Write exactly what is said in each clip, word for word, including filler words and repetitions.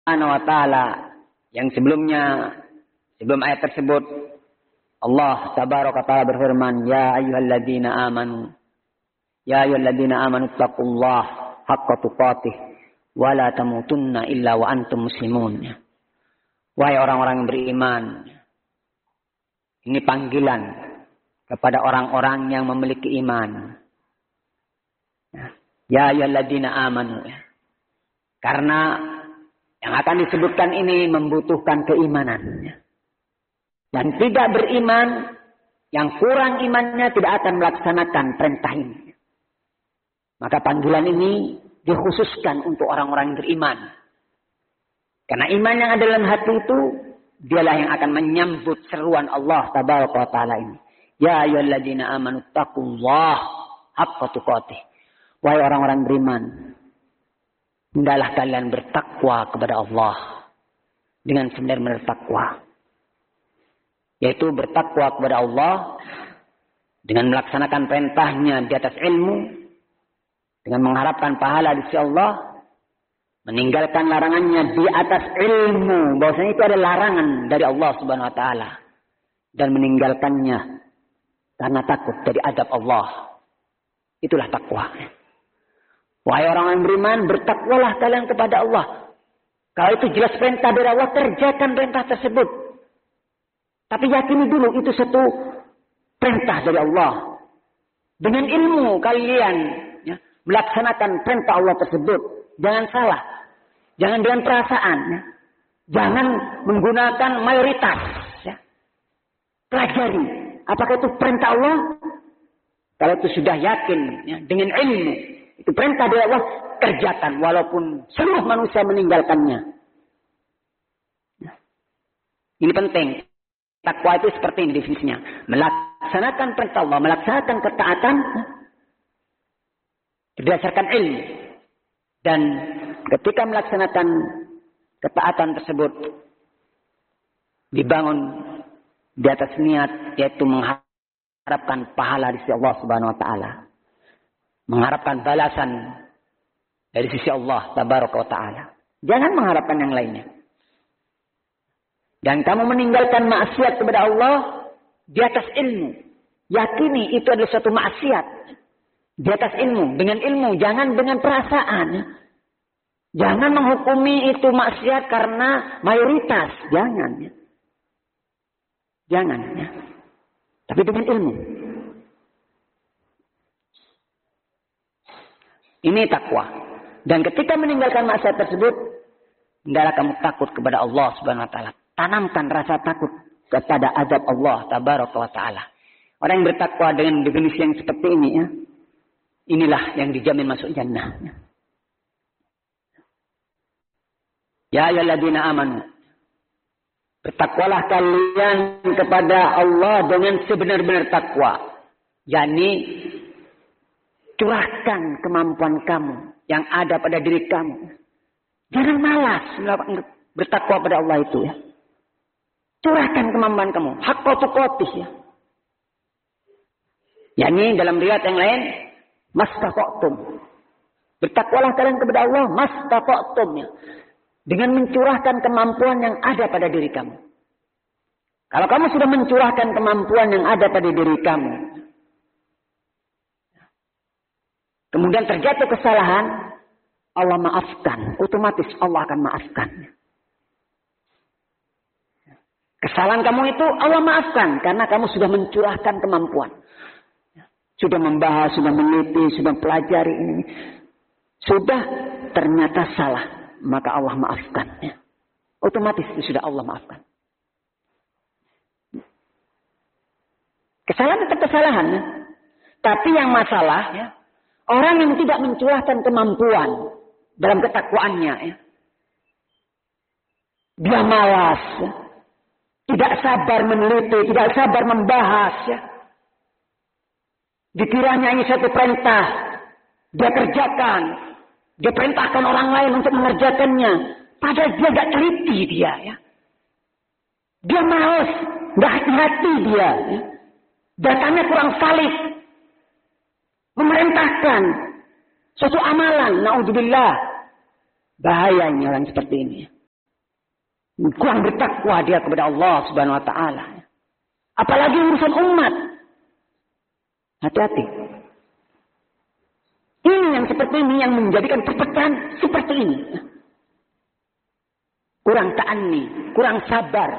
Subhanahu wa ta'ala yang sebelumnya, sebelum ayat tersebut, Allah tabaraka ta'ala berfirman, Ya ayyuhalladzina amanu, Ya ayyuhalladzina amanu taqullah haqqa tuqatih, wa la tamutunna illa wa antum muslimun. Wahai orang-orang yang beriman, ini panggilan kepada orang-orang yang memiliki iman. Ya ayyuhalladzina amanu. Karena yang akan disebutkan ini membutuhkan keimanan. Dan tidak beriman, yang kurang imannya tidak akan melaksanakan perintah ini. Maka panggilan ini dikhususkan untuk orang-orang yang beriman. Karena iman yang ada dalam hati itu, dialah yang akan menyambut seruan Allah tabaraka wa ta'ala ini. Ya ayyuhalladzina amanu taqullah haqqa tuqatih. Wahai orang-orang beriman, hendaklah kalian bertakwa kepada Allah dengan sebenar-benar takwa. Yaitu bertakwa kepada Allah dengan melaksanakan perintahnya di atas ilmu, dengan mengharapkan pahala di sisi Allah, meninggalkan larangannya di atas ilmu, bahwasanya itu ada larangan dari Allah Subhanahu wa taala, dan meninggalkannya karena takut dari adab Allah. Itulah takwa. Wahai orang yang beriman, bertakwalah kalian kepada Allah. Kalau itu jelas perintah dari Allah, kerjakan perintah tersebut. Tapi yakini dulu itu satu perintah dari Allah. Dengan ilmu kalian ya, melaksanakan perintah Allah tersebut. Jangan salah. Jangan dengan perasaan. Ya. Jangan menggunakan mayoritas. Ya. Pelajari. Apakah itu perintah Allah? Kalau itu sudah yakin ya, dengan ilmu. Itu perintah dari Allah, kerjakan. Walaupun seluruh manusia meninggalkannya. Ya. Ini penting. Takwa itu seperti ini definisinya. Melaksanakan perintah Allah, melaksanakan ketaatan berdasarkan ilmu. Dan ketika melaksanakan ketaatan tersebut dibangun di atas niat, yaitu mengharapkan pahala di sisi Allah Subhanahu wa taala. Mengharapkan balasan dari sisi Allah tabaraka wa taala. Jangan mengharapkan yang lainnya. Dan kamu meninggalkan maksiat kepada Allah di atas ilmu. Yakini itu adalah suatu maksiat. Di atas ilmu. Dengan ilmu. Jangan dengan perasaan. Jangan menghukumi itu maksiat karena mayoritas. Jangan. Jangan. Ya. Tapi dengan ilmu. Ini takwa. Dan ketika meninggalkan maksiat tersebut, hendaklah kamu takut kepada Allah Subhanahu wa taala. Tanamkan rasa takut kepada azab Allah tabaraka wa ta'ala. Orang yang bertakwa dengan definisi yang seperti ini ya, inilah yang dijamin masuk jannah. Ya ayyuhalladzina amanu, bertakwalah kalian kepada Allah dengan sebenar-benar takwa. yakni curahkan kemampuan kamu yang ada pada diri kamu. Jangan malas bertakwa pada Allah itu ya. Curahkan kemampuan kamu. Haqqa tuqatih ya. Yakni dalam riwayat yang lain, mastata'tum. Bertakwalah kalian kepada Allah mastata'tum ya. Dengan mencurahkan kemampuan yang ada pada diri kamu. Kalau kamu sudah mencurahkan kemampuan yang ada pada diri kamu, kemudian terjatuh kesalahan, Allah maafkan. Otomatis Allah akan maafkan. Kesalahan kamu itu Allah maafkan. Karena kamu sudah mencurahkan kemampuan. Sudah membahas, sudah meneliti, sudah pelajari ini. Sudah ternyata salah. Maka Allah maafkan. Otomatis itu sudah Allah maafkan. Kesalahan tetap kesalahan. Ya. Tapi yang masalah, ya, orang yang tidak mencurahkan kemampuan dalam ketakwaannya, ya, dia malas, ya, tidak sabar meneliti, tidak sabar membahas. Ya. Dikiranya ini satu perintah, dia kerjakan, dia perintahkan orang lain untuk mengerjakannya, padahal dia tidak teliti dia. Ya. Dia malas, tidak hati-hati dia. Ya. Datanya kurang valid. Memerintahkan suatu amalan. Na'udzubillah. Bahayanya orang seperti ini. Kurang bertakwa dia kepada Allah Subhanahu wa taala. Apalagi urusan umat. Hati-hati. Ini yang seperti ini yang menjadikan perpecahan seperti ini. Kurang ta'anni, kurang sabar.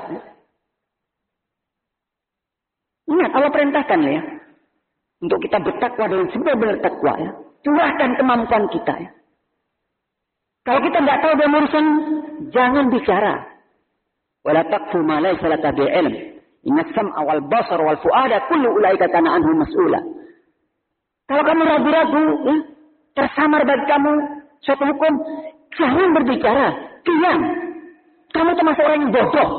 Ingat Allah perintahkan ya. Untuk kita bertakwa dengan sebenar-benar takwa ya. Curahkan kemampuan kita ya. Kalau kita tidak tahu dalam urusan, jangan bicara. Wala taqfu ma laysa laka bihi ilm. Inna sam'a wal basar wal fu'ada kullu ulaika kana anhu mas'ula. Kalau kamu ragu-ragu, ya, tersamar bagi kamu suatu hukum, jangan berbicara, diam. Kamu termasuk orang yang bodoh.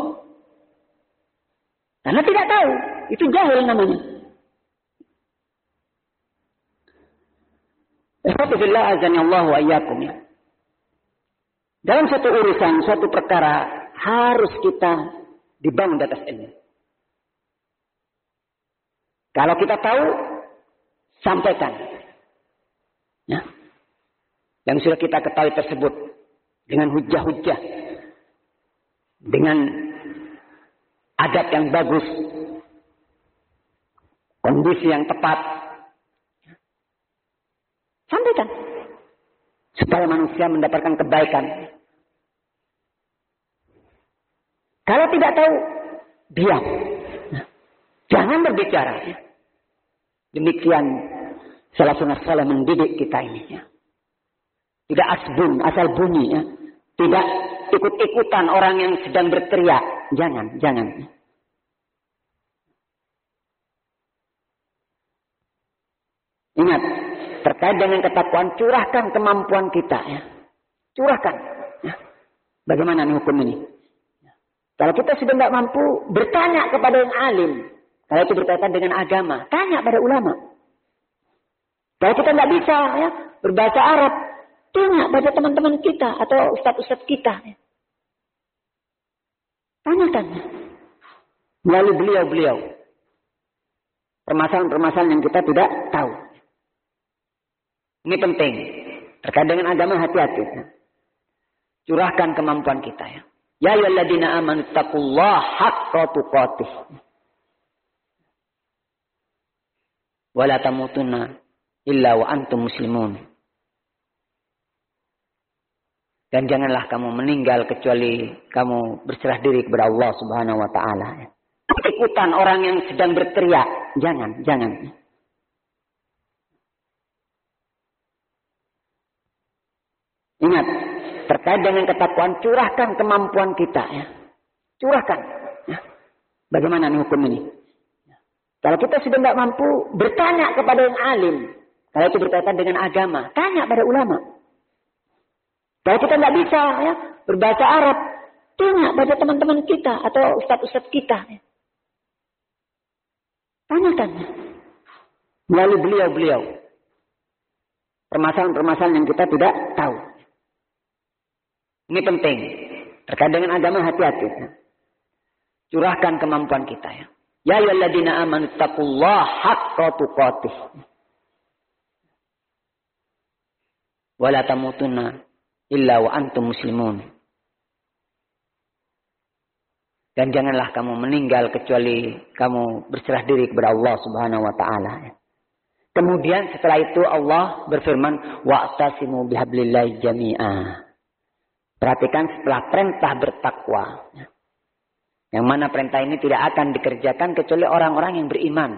Karena tidak tahu, itu jahil namanya. Alhamdulillah azani Allah wa iyyakum ya. Dalam suatu urusan, suatu perkara harus kita dibangun di atas ilmu. Kalau kita tahu, sampaikan. Ya. Yang sudah kita ketahui tersebut dengan hujah-hujah, dengan adab yang bagus, kondisi yang tepat, sampaikan supaya manusia mendapatkan kebaikan. Kalau tidak tahu, diam. Jangan berbicara. Demikian salafun saleh mendidik kita ini. Ya. Tidak asbun, asal bunyi. Ya. Tidak ikut-ikutan orang yang sedang berteriak. Jangan, jangan. Ingat, terkait dengan ketakwaan, curahkan kemampuan kita. Ya. Curahkan. Ya. Bagaimana nih hukum ini? Ya. Kalau kita sudah tidak mampu, bertanya kepada yang alim. Kalau itu berkaitan dengan agama, tanya pada ulama. Kalau kita tidak bisa ya, berbahasa Arab, tanya pada teman-teman kita atau ustadz-ustadz kita. Ya. Tanyakan. Melalui beliau-beliau. Permasalahan-permasalahan yang kita tidak tahu. Ini penting. Terkait dengan agama, hati-hati. Ya. Curahkan kemampuan kita. Ya. Ya ayyuhalladzina amanu taqullaha haqqa tuqatih. Wala tamutunna illa wa antum muslimun. Dan janganlah kamu meninggal kecuali kamu berserah diri kepada Allah Subhanahu wa taala. Ikutan orang yang sedang berteriak, jangan, jangan. Ingat, terkait dengan ketakwaan, curahkan kemampuan kita ya. Curahkan. Ya. Bagaimana nih hukum ini? Kalau kita sudah tidak mampu, bertanya kepada yang alim. Kalau itu berkaitan dengan agama, tanya pada ulama. Kalau kita tidak bisa ya, berbahasa Arab, tanya pada teman-teman kita atau ustadz-ustadz kita. Ya. Tanyakan. Melalui beliau-beliau. Permasalahan-permasalahan yang kita tidak tahu. Ini penting. Terkait dengan agama, hati-hati. Ya. Curahkan kemampuan kita ya. Ya ayyuhalladzina amanu taqullaha haqqa tuqatih. Wala tamutunna illa wa antum muslimun. Dan janganlah kamu meninggal kecuali kamu berserah diri kepada Allah Subhanahu wa taala. Kemudian setelah itu Allah berfirman, wa'tasimu bihablillahi jami'a. Perhatikan setelah perintah bertakwa. Yang mana perintah ini tidak akan dikerjakan kecuali orang-orang yang beriman.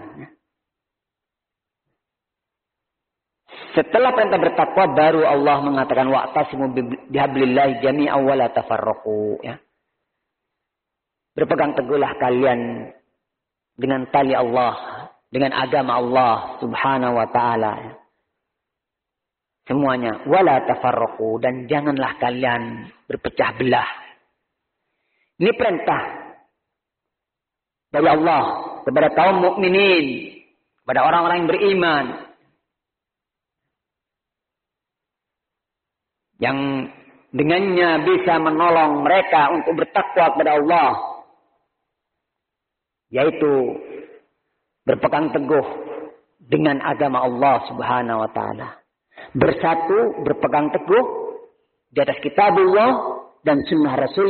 Setelah perintah bertakwa baru Allah mengatakan wa'tasimu bihablillahi jami'an wa la tafarraqu ya. Berpegang teguhlah kalian dengan tali Allah, dengan agama Allah Subhanahu wa taala. Ya. Semuanya wala tafarraqu dan janganlah kalian berpecah belah. Ini perintah dari Allah kepada kaum mukminin, kepada orang-orang yang beriman, yang dengannya bisa menolong mereka untuk bertakwa kepada Allah, yaitu berpegang teguh dengan agama Allah Subhanahu wa taala, bersatu berpegang teguh di atas kitabullah dan sunnah Rasul